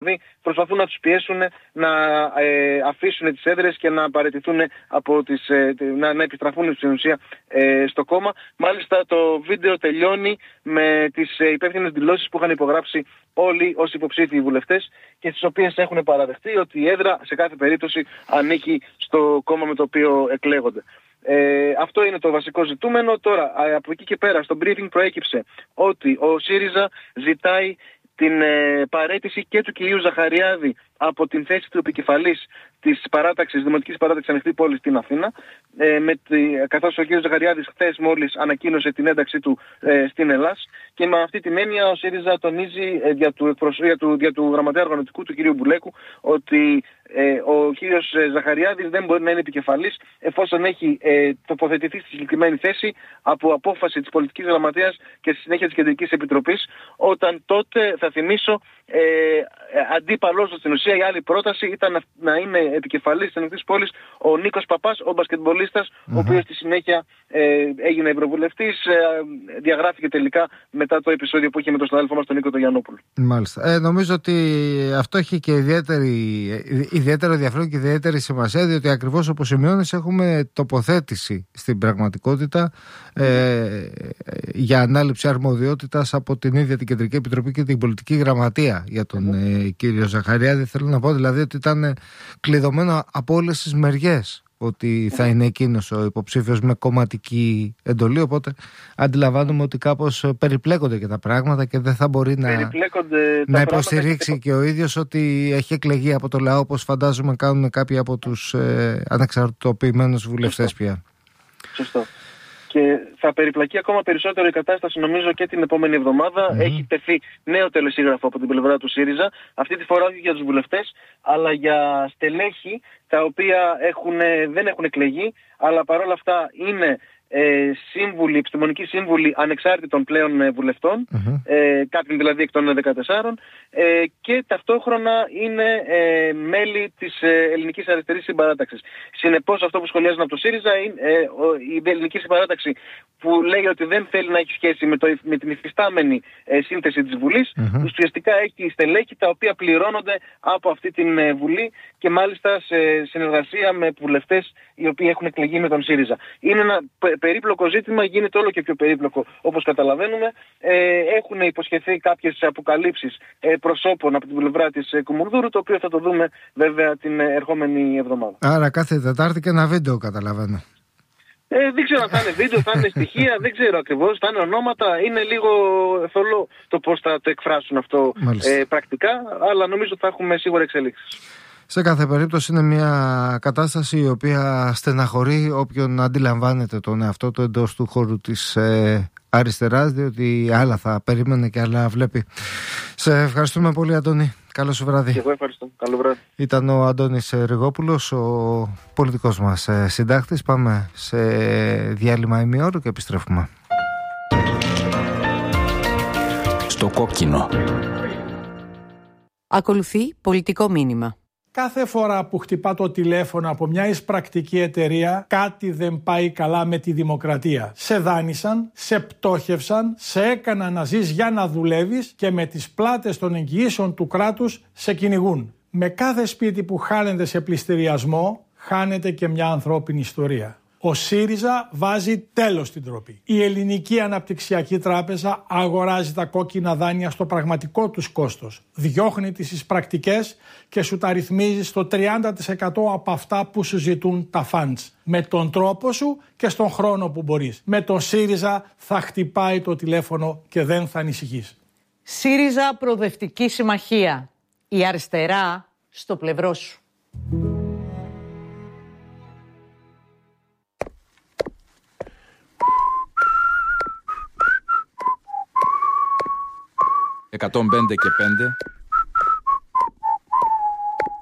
δηλαδή προσπαθούν να τους πιέσουν να αφήσουν τις έδρες και να παραιτηθούν από να επιστραφούν στην ουσία στο κόμμα. Μάλιστα το βίντεο τελειώνει με τις υπεύθυνες δηλώσεις που είχαν υπογράψει όλοι ως υποψήφιοι βουλευτές και στις οποίες έχουν παραδεχτεί ότι η έδρα σε κάθε περίπτωση ανήκει στο κόμμα με το οποίο εκλέγονται. Αυτό είναι το βασικό ζητούμενο. Τώρα, από εκεί και πέρα, στο briefing προέκυψε ότι ο ΣΥΡΙΖΑ ζητάει την παραίτηση και του κυρίου Ζαχαριάδη από την θέση του επικεφαλής της παράταξης, Δημοτικής Παράταξης Ανοιχτή Πόλη στην Αθήνα, καθώς ο κ. Ζαχαριάδης χθες μόλις ανακοίνωσε την ένταξή του στην Ελλάς, και με αυτή την έννοια ο ΣΥΡΙΖΑ τονίζει για του γραμματέα οργανωτικού του κ. Μπουλέκου ότι ο κ. Ζαχαριάδης δεν μπορεί να είναι επικεφαλής εφόσον έχει τοποθετηθεί στη συγκεκριμένη θέση από απόφαση της πολιτικής γραμματείας και στη συνέχεια της Κεντρικής Επιτροπής, όταν τότε, θα θυμίσω, αντίπαλος στην ουσία η άλλη πρόταση ήταν να είναι επικεφαλής της Ανοιχτής Πόλης ο Νίκος Παπάς, ο μπασκετμπολίστας, ο οποίος στη συνέχεια έγινε ευρωβουλευτής, διαγράφηκε τελικά μετά το επεισόδιο που είχε με τον συνάδελφό μας τον Νίκο τον Γιαννόπουλο. Μάλιστα. Νομίζω ότι αυτό έχει και ιδιαίτερο ενδιαφέρον και ιδιαίτερη σημασία, διότι ακριβώς όπως σημειώνεις έχουμε τοποθέτηση στην πραγματικότητα για ανάληψη αρμοδιότητας από την ίδια την Κεντρική Επιτροπή και την Πολιτική Γραμματεία για τον κύριο Ζαχαριάδη. Θέλω να πω δηλαδή ότι ήταν κλειδωμένο από όλες τις μεριές ότι θα είναι εκείνος ο υποψήφιος με κομματική εντολή, οπότε αντιλαμβάνομαι ότι κάπως περιπλέκονται και τα πράγματα και δεν θα μπορεί να υποστηρίξει και ο ίδιος ότι έχει εκλεγεί από το λαό, όπως φαντάζομαι κάνουν κάποιοι από τους ανεξαρτητοποιημένους βουλευτές πια. Σωστό. Και θα περιπλακεί ακόμα περισσότερο η κατάσταση, νομίζω, και την επόμενη εβδομάδα. Έχει τεθεί νέο τελεσίγραφο από την πλευρά του ΣΥΡΙΖΑ, αυτή τη φορά όχι για τους βουλευτές, αλλά για στελέχη τα οποία δεν έχουν εκλεγεί, αλλά παρόλα αυτά είναι σύμβουλοι, επιστημονικοί σύμβουλοι ανεξάρτητων πλέον βουλευτών, κάποιοι δηλαδή εκ των 14, και ταυτόχρονα είναι μέλη της Ελληνικής Αριστερής Συμπαράταξης. Συνεπώς, αυτό που σχολιάζουν από το ΣΥΡΙΖΑ είναι η Ελληνική Συμπαράταξη, που λέει ότι δεν θέλει να έχει σχέση με την υφιστάμενη σύνθεση της Βουλής. Ουσιαστικά έχει στελέχη τα οποία πληρώνονται από αυτή την Βουλή και μάλιστα σε συνεργασία με βουλευτές οι οποίοι έχουν εκλεγεί με τον ΣΥΡΙΖΑ. Είναι ένα περίπλοκο ζήτημα, γίνεται όλο και πιο περίπλοκο όπως καταλαβαίνουμε. Έχουν υποσχεθεί κάποιες αποκαλύψεις προσώπων από την πλευρά της Κουμουνδούρου, το οποίο θα το δούμε βέβαια την ερχόμενη εβδομάδα. Άρα κάθε Τετάρτη και ένα βίντεο, καταλαβαίνω. Δεν ξέρω αν θα είναι βίντεο, θα είναι στοιχεία, δεν ξέρω ακριβώς, θα είναι ονόματα. Είναι λίγο θολό το πώς θα το εκφράσουν αυτό πρακτικά, αλλά νομίζω ότι θα έχουμε σίγουρα εξελίξεις. Σε κάθε περίπτωση είναι μια κατάσταση η οποία στεναχωρεί όποιον αντιλαμβάνεται τον εαυτό του εντός του χώρου της αριστεράς, διότι άλλα θα περίμενε και άλλα βλέπει. Σε ευχαριστούμε πολύ, Αντώνη. Καλό σου βράδυ. Και εγώ ευχαριστώ. Καλό βράδυ. Ήταν ο Αντώνης Ριγόπουλος, ο πολιτικός μας συντάκτης. Πάμε σε διάλειμμα ημιώρου και επιστρέφουμε. Στο κόκκινο. Ακολουθεί πολιτικό μήνυμα. Κάθε φορά που χτυπά το τηλέφωνο από μια εισπρακτική εταιρεία, κάτι δεν πάει καλά με τη δημοκρατία. Σε δάνεισαν, σε πτώχευσαν, σε έκαναν να ζεις για να δουλεύεις και με τις πλάτες των εγγυήσεων του κράτους σε κυνηγούν. Με κάθε σπίτι που χάνεται σε πληστηριασμό, χάνεται και μια ανθρώπινη ιστορία. Ο ΣΥΡΙΖΑ βάζει τέλος στην ντροπή. Η Ελληνική Αναπτυξιακή Τράπεζα αγοράζει τα κόκκινα δάνεια στο πραγματικό τους κόστος. Διώχνει τις εισπρακτικές και σου τα ρυθμίζει στο 30% από αυτά που σου ζητούν τα funds. Με τον τρόπο σου και στον χρόνο που μπορείς. Με τον ΣΥΡΙΖΑ θα χτυπάει το τηλέφωνο και δεν θα ανησυχείς. ΣΥΡΙΖΑ Προοδευτική Συμμαχία. Η αριστερά στο πλευρό σου. 105 και 5